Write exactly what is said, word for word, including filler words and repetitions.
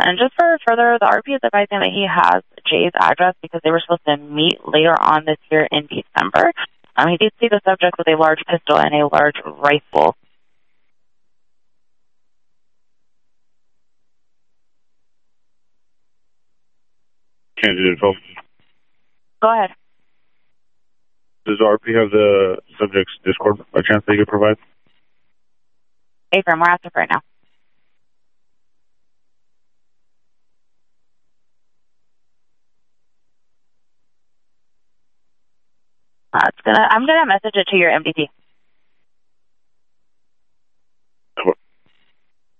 And just for further, the R P is advising that he has Jay's address because they were supposed to meet later on this year in December. Um, he did see the subject with a large pistol and a large rifle. Candidate info. Go ahead. Does R P have the subject's Discord by chance that you could provide? Affirm, we're active right now. Uh, it's gonna. I'm gonna message it to your M D T.